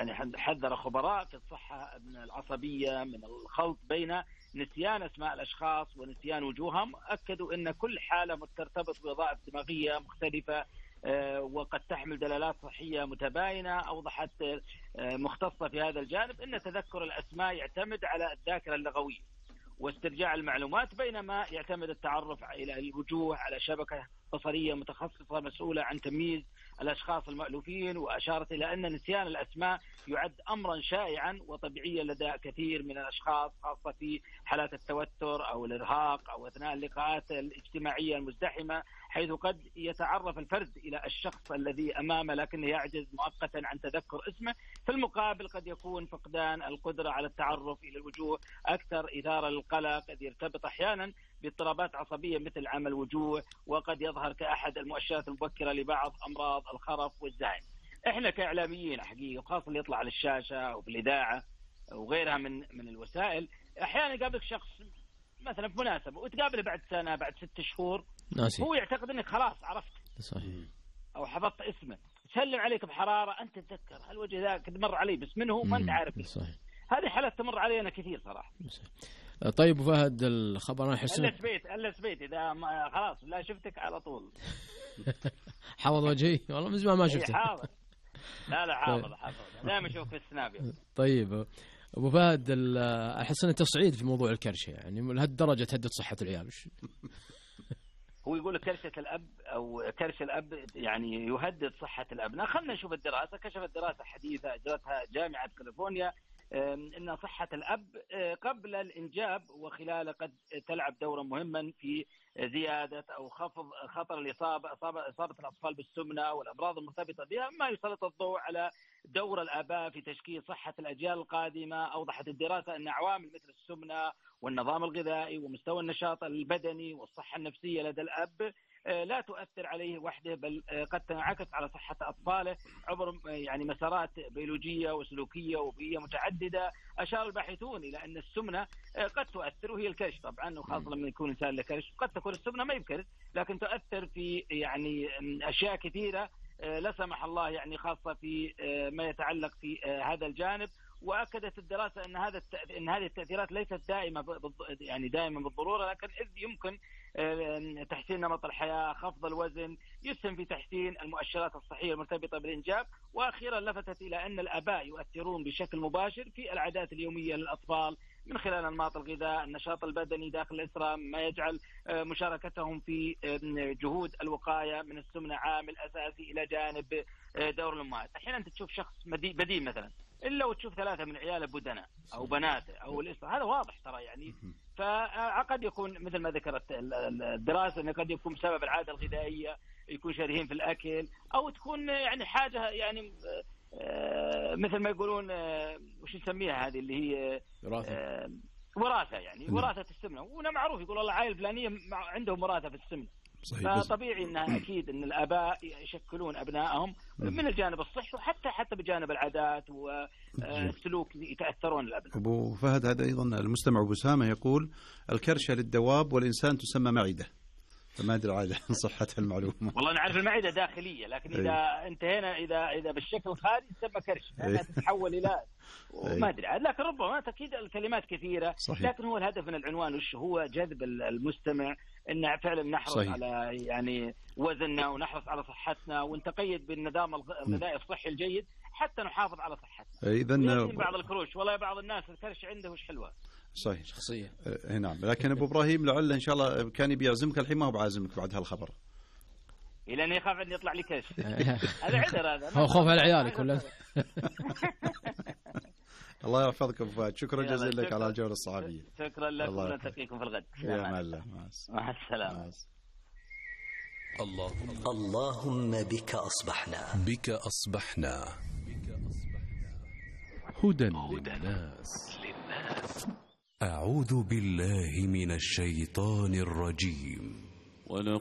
يعني حذر خبراء في الصحة العصبية من الخلط بين نسيان أسماء الأشخاص ونسيان وجوههم. أكدوا أن كل حالة ترتبط بوظائف دماغية مختلفة وقد تحمل دلالات صحية متباينة. أوضحت مختصة في هذا الجانب أن تذكر الأسماء يعتمد على الذاكرة اللغوية واسترجاع المعلومات، بينما يعتمد التعرف إلى الوجوه على شبكة بصرية متخصصة مسؤولة عن تمييز الأشخاص المألوفين. وأشارت إلى أن نسيان الأسماء يعد أمرا شائعا وطبيعيا لدى كثير من الأشخاص، خاصة في حالات التوتر أو الإرهاق أو أثناء اللقاءات الاجتماعية المزدحمة، حيث قد يتعرف الفرد إلى الشخص الذي أمامه لكنه يعجز مؤقتا عن تذكر اسمه. في المقابل قد يكون فقدان القدرة على التعرف إلى الوجوه أكثر إثارة للقلق، إذ يرتبط أحيانا باضطرابات عصبية مثل عمى الوجوه، وقد يظهر كأحد المؤشرات المبكرة لبعض أمراض الخرف والزهايمر. إحنا كإعلاميين حقيقة، خاصة اللي يطلع على الشاشة أو في الإذاعة وغيرها من الوسائل، أحيانا يقابلك شخص مثلا في مناسبة وتقابله بعد سنة بعد 6 شهور ناسي. هو يعتقد أنك خلاص عرفت صحيح أو حفظت اسمه، سلم عليك بحرارة أنت تتذكر الوجه ذا قد مر علي بس منه ما أنت عارف. صحيح. هذه حالات تمر علينا كثير صراحة. طيب وفهد الخبر أنا أحس ألا سبيت إذا خلاص لا شفتك على طول حافظ وجهي والله من زمان ما شفته. حافظ لا حافظ دائما أشوف في السناب. طيب أبو فهد أحس أنه تصعيد في موضوع الكرشة، يعني لهالدرجة تهدد صحة العيال. هو يقول كرشة الأب أو كرش الأب يعني يهدد صحة الأبناء. خلنا نشوف الدراسة. كشفت دراسة حديثة أجرتها جامعة كاليفورنيا أن صحة الأب قبل الإنجاب وخلاله قد تلعب دورا مهما في زيادة أو خفض خطر إصابة الأطفال بالسمنة والأمراض المرتبطة بها، ما يسلط الضوء على دور الآباء في تشكيل صحة الأجيال القادمة. أوضحت الدراسة أن عوامل مثل السمنة والنظام الغذائي ومستوى النشاط البدني والصحة النفسية لدى الأب لا تؤثر عليه وحده، بل قد تنعكس على صحة أطفاله عبر يعني مسارات بيولوجية وسلوكية وبيئية متعددة. أشار الباحثون إلى أن السمنة قد تؤثر، وهي الكرش طبعا، وخاصة لما يكون إنسان له كرش قد تكون السمنة ما يبكر، لكن تؤثر في يعني أشياء كثيرة لا سمح الله، يعني خاصة في ما يتعلق في هذا الجانب. وأكدت الدراسة أن هذه التأثيرات ليست دائما بالضرورة، لكن إذ يمكن تحسين نمط الحياة، خفض الوزن، يسهم في تحسين المؤشرات الصحية المرتبطة بالإنجاب. وأخيرا لفتت إلى أن الآباء يؤثرون بشكل مباشر في العادات اليومية للأطفال من خلال أنماط الغذاء، النشاط البدني داخل الأسرة، ما يجعل مشاركتهم في جهود الوقاية من السمنة عامل أساسي إلى جانب دور الأمهات. أحيانا أنت تشوف شخص بدين مثلا إلا وتشوف 3 من عياله بدناء أو بناته أو الأسرة، هذا واضح ترى يعني. فقد يكون مثل ما ذكرت الدراسة أنه قد يكون بسبب العادة الغذائية، يكون شرهين في الأكل، أو تكون يعني حاجة يعني مثل ما يقولون وش نسميها هذه اللي هي وراثة، يعني وراثة السمنة. وأنا معروف يقول الله عائلة فلانية عندهم وراثة في السمنة. فطبيعي ان اكيد ان الاباء يشكلون ابنائهم من الجانب الصحي وحتى بجانب العادات والسلوك يتاثرون الابناء. ابو فهد هذا ايضا المستمع ابو سامه يقول الكرشه للدواب والانسان تسمى معده، فما ادري عاد عن صحه المعلومه. والله نعرف المعده داخليه، لكن اذا انتهينا اذا بالشكل الخارجي تسمى كرش، لانها تتحول الى ما ادري عاد، لكن ربما اكيد الكلمات كثيره. صحيح. لكن هو الهدف من العنوان وش هو؟ جذب المستمع ان فعلا نحرص صحيح. على يعني وزننا ونحرص على صحتنا ونتقيد بالنظام الغذائي الصحي الجيد حتى نحافظ على صحتنا. اذا بعض الكروش والله بعض الناس الكرش عنده وش حلوه صحيح شخصيه. نعم، لكن ابو ابراهيم لعل ان شاء الله كان بيعزمك الحين، ما هو بعازمك بعد هالخبر. الى ان يخاف ان يطلع لي كرش. هذا عذر، هذا هو خوف على عيالك ولا؟ الله يحفظك ابو فهد، شكرا جزيلا لك على الجوله الصحفيه. شكرا لكم ونلتقيكم في الغد. يا الله مع السلامه. اللهم بك أصبحنا هدى للناس. أعوذ بالله من الشيطان الرجيم. ولقد